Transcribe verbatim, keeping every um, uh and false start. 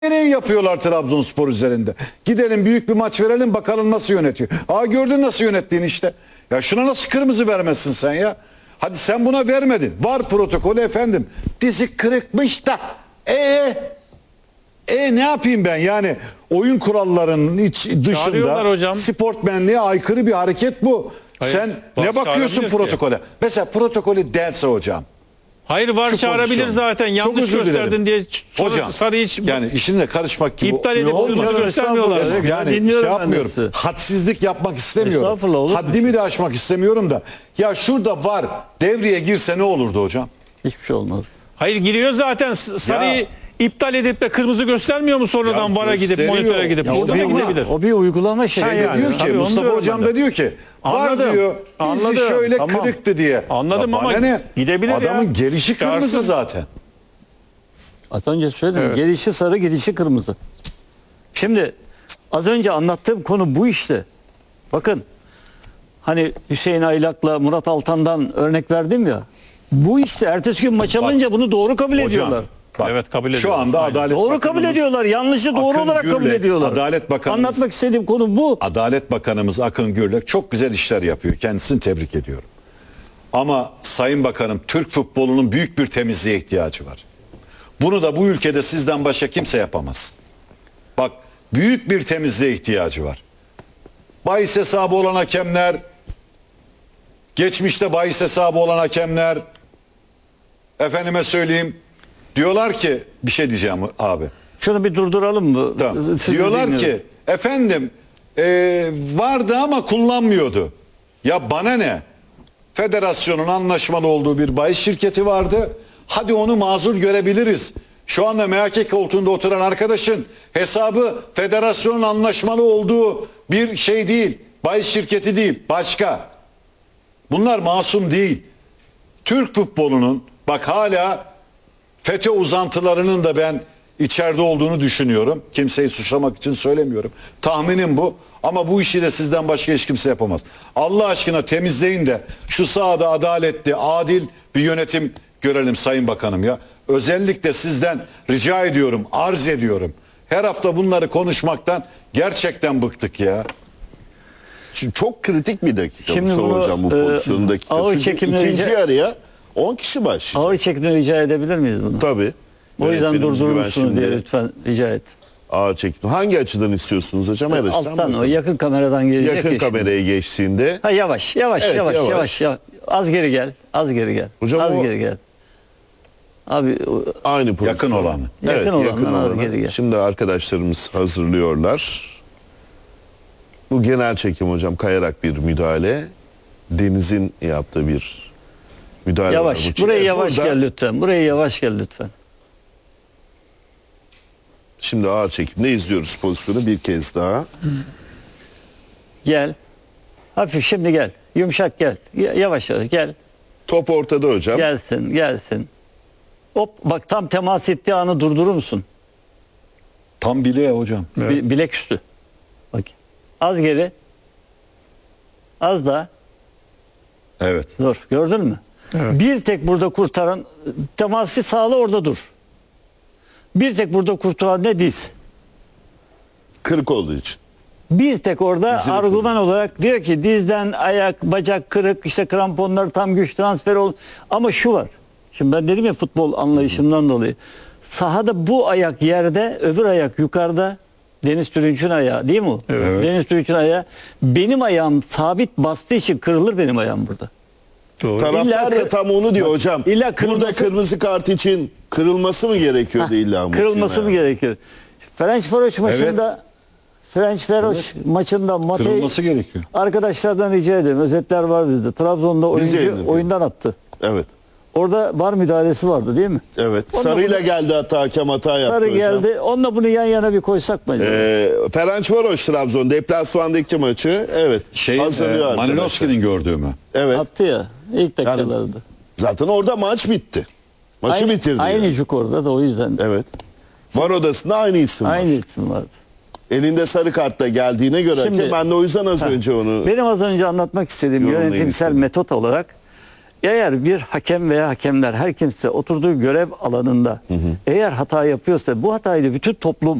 Nereyi yapıyorlar Trabzonspor üzerinde? Gidelim büyük bir maç verelim bakalım nasıl yönetiyor. Aa gördün nasıl yönettiğini işte. Ya şuna nasıl kırmızı vermezsin sen ya? Hadi sen buna vermedin. Var protokolü efendim. Dizi kırıkmış da. Ee, e ne yapayım ben yani? Oyun kurallarının iç dışında sportmenliğe aykırı bir hareket bu. Hayır, sen ne bakıyorsun protokole? Ki. Mesela protokolü derse hocam. Hayır var çağırabilir zaten. Yanlış gösterdin diye hocam sarı hiç yani işinle karışmak gibi iptal edip olmaz göstermiyorlar. Yani şey yapmıyorum. Hadsizlik yapmak istemiyorum. Haddimi de aşmak istemiyorum da. Ya şurada var devreye girse ne olurdu hocam? Hiçbir şey olmaz. Hayır giriyor zaten sarıyı ya, iptal edip de kırmızı göstermiyor mu sonradan vara gidip monitöre gidip ya, burada o, bir, gidebilir. O bir uygulama şey. şey yani. Diyor ki tabii Mustafa hocam da diyor ki anladım, var diyor dizi anladım, şöyle tamam. Kırıktı diye. Anladım ama ne? Gidebilir adamın ya. gelişi kırmızı Çağırsın. Zaten. Az önce söyledim. Evet. Gelişi sarı, gidişi kırmızı. Şimdi az önce anlattığım konu bu işte. Bakın hani Hüseyin Aylak'la Murat Altan'dan örnek verdim ya. Bu işte ertesi gün maç alınca bunu doğru kabul hocam, ediyorlar. Bak, evet kabul ediyorlar. Şu anda Aynen. Adalet doğru kabul ediyorlar. Yanlışı doğru Akın olarak Gürlek, kabul ediyorlar. Adalet Bakanımız, anlatmak istediğim konu bu. Adalet Bakanımız Akın Gürlek çok güzel işler yapıyor. Kendisini tebrik ediyorum. Ama Sayın Bakanım Türk futbolunun büyük bir temizliğe ihtiyacı var. Bunu da bu ülkede sizden başka kimse yapamaz. Bak büyük bir temizliğe ihtiyacı var. Bahis hesabı olan hakemler, geçmişte bahis hesabı olan hakemler, efendime söyleyeyim, diyorlar ki bir şey diyeceğim abi. Şunu bir durduralım mı? Tamam. Diyorlar dinliyorum. Ki efendim e, vardı ama kullanmıyordu. Ya bana ne? Federasyonun anlaşmalı olduğu bir bahis şirketi vardı. Hadi onu mazur görebiliriz. Şu anda M H K koltuğunda oturan arkadaşın hesabı federasyonun anlaşmalı olduğu bir şey değil. Bahis şirketi değil. Başka. Bunlar masum değil. Türk futbolunun bak hala FETÖ uzantılarının da ben içeride olduğunu düşünüyorum. Kimseyi suçlamak için söylemiyorum. Tahminim bu. Ama bu işi de sizden başka hiç kimse yapamaz. Allah aşkına temizleyin de şu sahada adaletli, adil bir yönetim görelim Sayın Bakanım ya. Özellikle sizden rica ediyorum, arz ediyorum. Her hafta bunları konuşmaktan gerçekten bıktık ya. Şimdi çok kritik bir dakika Şimdi Mustafa bunu, Hocam bu pozisyonun dakika. Ağır Çünkü ikinci rica, yarıya on kişi başlayacak. Ağır çekimleri rica edebilir miyiz bunu? Tabii. O yüzden durdurursunuz diye lütfen rica et. Ağır çekim. Hangi açıdan istiyorsunuz hocam? Her alttan o yakın kameradan gelecek. Yakın kameraya geçtiğinde. Ha yavaş yavaş evet, yavaş, yavaş yavaş yavaş. Az geri gel. Az geri gel. Hocam az o... geri gel. Abi aynı pozisyon. Yakın olanı. Evet, yakın olanı. Yakın olanı. Az geri gel. Şimdi arkadaşlarımız hazırlıyorlar. Bu genel çekim hocam kayarak bir müdahale. Deniz'in yaptığı bir müdahale yavaş. var. Bu Buraya yavaş burada... gel lütfen. Buraya yavaş gel lütfen. Şimdi ağır çekimde izliyoruz pozisyonu bir kez daha. Gel. Hafif şimdi gel. Yumuşak gel. Yavaş yavaş gel. Top ortada hocam. Gelsin gelsin. Hop bak tam temas ettiği anı durdurur musun? Tam bileğe hocam. Evet. Bilek üstü. Bak. Az geri. Az daha. Evet. Dur gördün mü? Evet. Bir tek burada kurtaran teması sağla orada dur. Bir tek burada kurtulan ne diz? Kırık olduğu için. Bir tek orada Dizini argüman kırık. olarak diyor ki dizden ayak, bacak kırık, işte kramponlar tam güç transferi ol. Ama şu var. Şimdi ben dedim ya futbol anlayışımdan dolayı. Sahada bu ayak yerde, öbür ayak yukarıda. Deniz Türünç'ün ayağı değil mi? Evet. Deniz Türünç'ün ayağı. Benim ayağım sabit bastığı için kırılır benim ayağım burada. Doğru. Taraftar da tam onu diyor hocam. İlla kırılması, burada kırmızı kart için kırılması mı gerekiyordu illa? Kırılması mı gerekiyor? Ferencvaroş maçında evet. Ferencvaroş evet. maçında Matej kırılması gerekiyor. Arkadaşlardan rica ederim. Özetler var bizde. Trabzon'da oyuncu oyundan attı. Evet. Orada var müdahalesi vardı değil mi? Evet. Onunla sarıyla bunu, geldi hatta hakem hata yaptı sarı hocam. geldi. Onunla bunu yan yana bir koysak mı? Ee, Ferencvaroş Trabzon deplasmandaki maçı evet. Şeyin, e, Malinowski'nin gördüğü mü? Evet. Attı ya ilk dakikalarda. Yani, zaten orada maç bitti. Maçı aynı, bitirdi. Aynı yani. cuk orada da o yüzden. Evet. Var odasında aynı isim var. Aynı isim vardı. Elinde sarı kartla geldiğine göre ki ben de o yüzden az ha, önce onu... Benim az önce anlatmak istediğim yönetimsel istedim. metot olarak eğer bir hakem veya hakemler her kimse oturduğu görev alanında eğer hata yapıyorsa bu hatayı bütün toplum